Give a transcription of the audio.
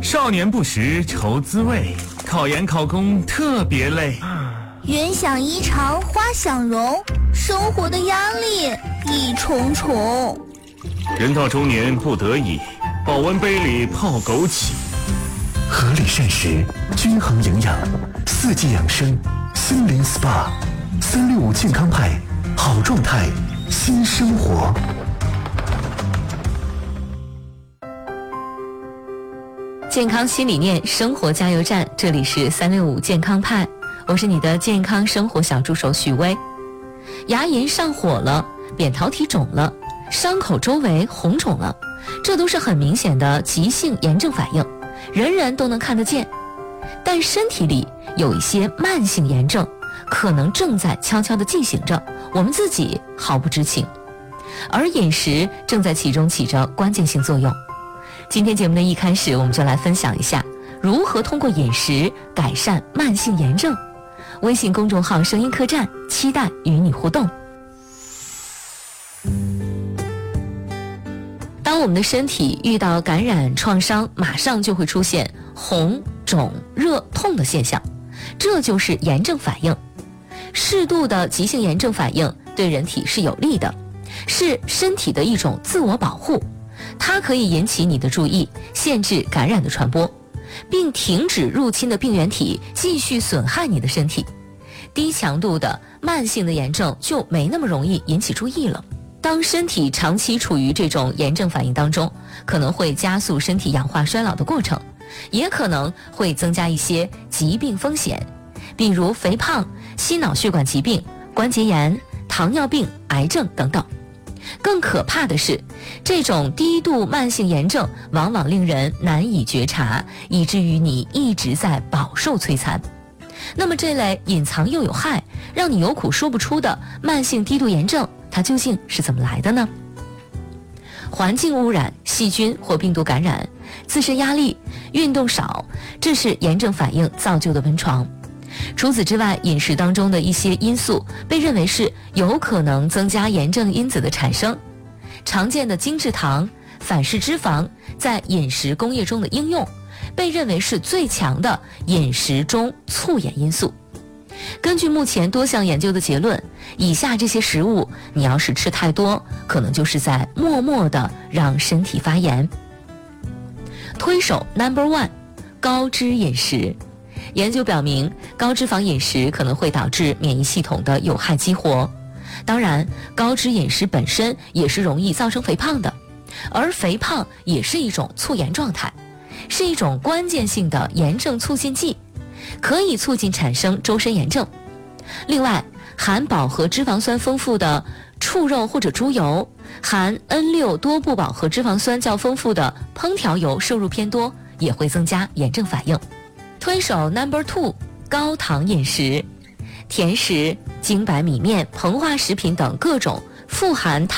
少年不识愁滋味，考研考公特别累。 人想衣裳花想容，生活的压力一重重。 人到中年不得已，保温杯里泡枸杞。 合理膳食，均衡营养，四季养生，森林 SPA，365健康派，好状态，新生活。 健康新理念，生活加油站，这里是365健康派，我是你的健康生活小助手许巍。牙龈上火了，扁桃体肿了，伤口周围红肿了，这都是很明显的急性炎症反应，人人都能看得见。但身体里有一些慢性炎症，可能正在悄悄地进行着，我们自己毫不知情，而饮食正在其中起着关键性作用。今天节目的一开始，我们就来分享一下如何通过饮食改善慢性炎症。微信公众号声音客栈，期待与你互动。当我们的身体遇到感染创伤，马上就会出现红、肿、热、痛的现象，这就是炎症反应。适度的急性炎症反应对人体是有利的，是身体的一种自我保护，它可以引起你的注意，限制感染的传播，并停止入侵的病原体继续损害你的身体。低强度的慢性的炎症就没那么容易引起注意了。当身体长期处于这种炎症反应当中，可能会加速身体氧化衰老的过程，也可能会增加一些疾病风险，比如肥胖、心脑血管疾病、关节炎、糖尿病、癌症等等。更可怕的是，这种低度慢性炎症往往令人难以觉察，以至于你一直在饱受摧残。那么这类隐藏又有害，让你有苦说不出的慢性低度炎症，它究竟是怎么来的呢？环境污染、细菌或病毒感染、自身压力、运动少，这是炎症反应造就的温床。除此之外，饮食当中的一些因素被认为是有可能增加炎症因子的产生。常见的精制糖、反式脂肪在饮食工业中的应用，被认为是最强的饮食中促炎因素。根据目前多项研究的结论，以下这些食物你要是吃太多，可能就是在默默地让身体发炎。推手 No.1 高脂饮食。研究表明，高脂肪饮食可能会导致免疫系统的有害激活。当然，高脂饮食本身也是容易造成肥胖的，而肥胖也是一种促炎状态，是一种关键性的炎症促进剂，可以促进产生周身炎症。另外，含饱和脂肪酸丰富的畜肉或者猪油，含 N6 多不饱和脂肪酸较丰富的烹调油摄入偏多，也会增加炎症反应。推手 No.2 高糖饮食。甜食、精白米面、膨化食品等各种富含